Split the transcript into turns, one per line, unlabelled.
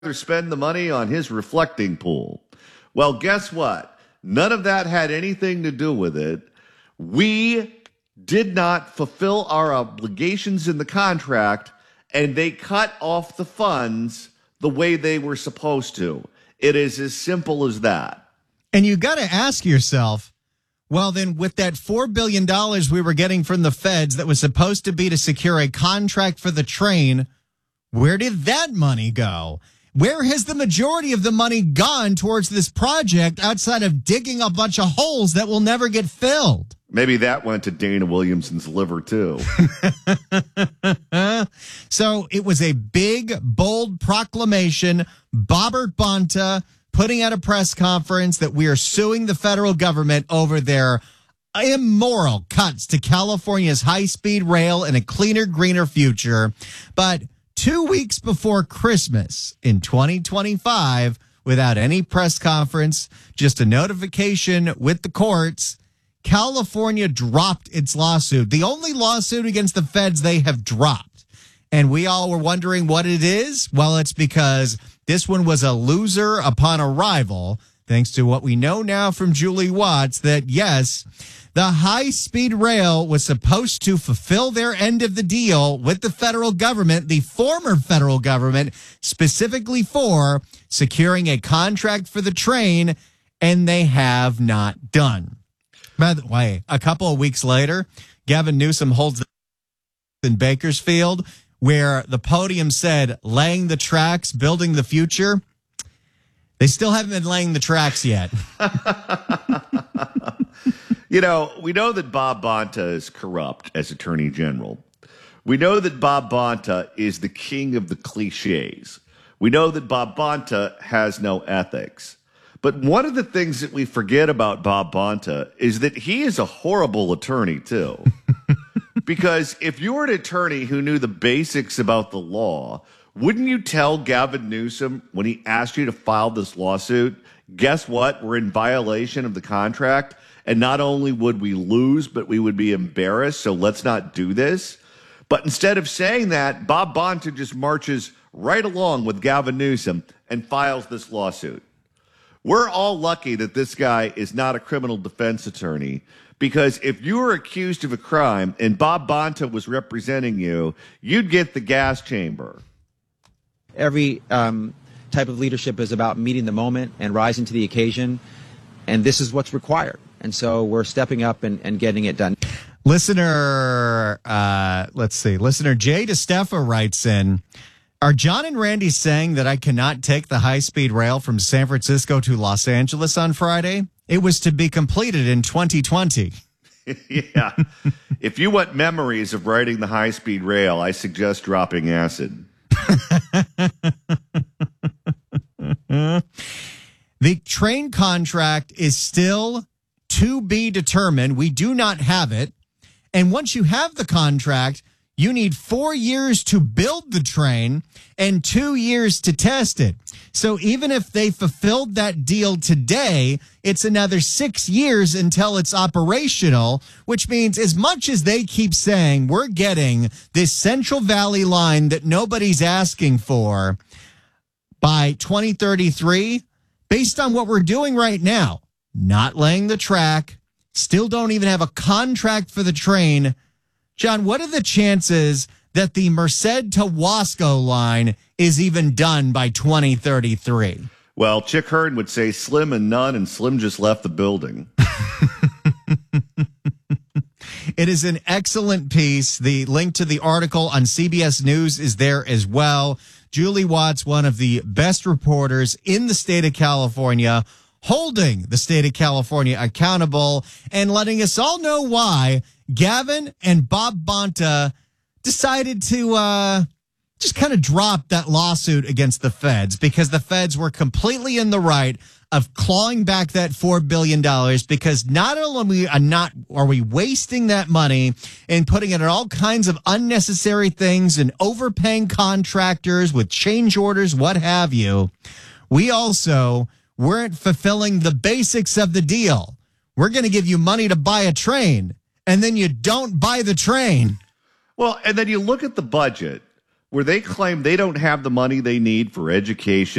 spend the money on his reflecting pool. Well, guess what? None of that had anything to do with it. We did not fulfill our obligations in the contract, and they cut off the funds the way they were supposed to. It is as simple as that.
And you got to ask yourself, well, then with that $4 billion we were getting from the feds that was supposed to be to secure a contract for the train, where did that money go? Where has the majority of the money gone towards this project outside of digging a bunch of holes that will never get filled?
Maybe that went to Dana Williamson's liver, too.
So it was a big, bold proclamation. Bobbert Bonta putting out a press conference that we are suing the federal government over their immoral cuts to California's high-speed rail and a cleaner, greener future. But 2 weeks before Christmas in 2025, without any press conference, just a notification with the courts, California dropped its lawsuit, the only lawsuit against the feds they have dropped. And we all were wondering what it is. Well, it's because this one was a loser upon arrival, thanks to what we know now from Julie Watts, that yes, the high-speed rail was supposed to fulfill their end of the deal with the federal government, the former federal government, specifically for securing a contract for the train, and they have not done. By the way, a couple of weeks later, Gavin Newsom holds in Bakersfield, where the podium said, laying the tracks, building the future. They still haven't been laying the tracks yet.
You know, we know that Bob Bonta is corrupt as Attorney General. We know that Bob Bonta is the king of the cliches. We know that Bob Bonta has no ethics. But one of the things that we forget about Bob Bonta is that he is a horrible attorney, too. Because if you were an attorney who knew the basics about the law, wouldn't you tell Gavin Newsom when he asked you to file this lawsuit, guess what? We're in violation of the contract. And not only would we lose, but we would be embarrassed. So let's not do this. But instead of saying that, Bob Bonta just marches right along with Gavin Newsom and files this lawsuit. We're all lucky that this guy is not a criminal defense attorney, because if you were accused of a crime and Bob Bonta was representing you, you'd get the gas chamber.
Every type of leadership is about meeting the moment and rising to the occasion, and this is what's required. And so we're stepping up and getting it done.
Listener Jay DeSteffa writes in, are John and Randy saying that I cannot take the high-speed rail from San Francisco to Los Angeles on Friday? It was to be completed in 2020.
Yeah. If you want memories of riding the high-speed rail, I suggest dropping acid.
The train contract is still to be determined. We do not have it. And once you have the contract, you need 4 years to build the train and 2 years to test it. So even if they fulfilled that deal today, it's another 6 years until it's operational, which means as much as they keep saying we're getting this Central Valley line that nobody's asking for by 2033, based on what we're doing right now, not laying the track, still don't even have a contract for the train. John, what are the chances that the Merced to Wasco line is even done by 2033?
Well, Chick Hearn would say slim and none, and Slim just left the building.
It is an excellent piece. The link to the article on CBS News is there as well. Julie Watts, one of the best reporters in the state of California, holding the state of California accountable and letting us all know why Gavin and Bob Bonta decided to just kind of drop that lawsuit against the feds, because the feds were completely in the right of clawing back that $4 billion, because not only are we wasting that money and putting it in all kinds of unnecessary things and overpaying contractors with change orders, what have you, we also weren't fulfilling the basics of the deal. We're going to give you money to buy a train, and then you don't buy the train.
Well, and then you look at the budget. where they claim they don't have the money they need for education